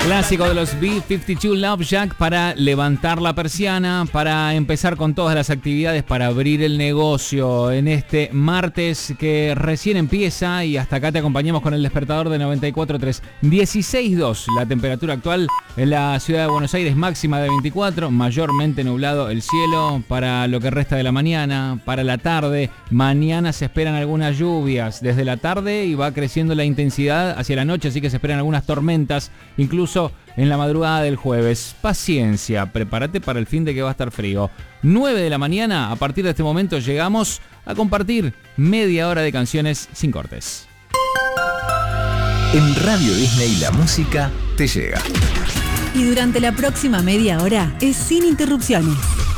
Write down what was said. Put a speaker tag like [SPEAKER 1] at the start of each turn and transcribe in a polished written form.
[SPEAKER 1] Clásico de los B-52 Love Shack para levantar la persiana, para empezar con todas las actividades, para abrir el negocio en este martes que recién empieza, y hasta acá te acompañamos con el despertador de 94.3. 16.2 la temperatura actual en la ciudad de Buenos Aires, máxima de 24, mayormente nublado el cielo para lo que resta de la mañana. Para la tarde, mañana se esperan algunas lluvias desde la tarde y va creciendo la intensidad hacia la noche, así que se esperan algunas tormentas, incluso en la madrugada del jueves. Paciencia, prepárate para el fin de que va a estar frío. 9 de la mañana, a partir de este momento llegamos a compartir media hora de canciones sin cortes.
[SPEAKER 2] En Radio Disney la música te llega.
[SPEAKER 3] Y durante la próxima media hora es sin interrupciones.